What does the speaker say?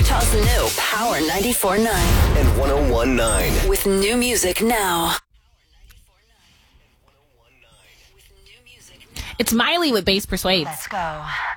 Utah's new Power 94.9 and 101.9. with new music now. It's Miley with Bass Persuades. Let's go.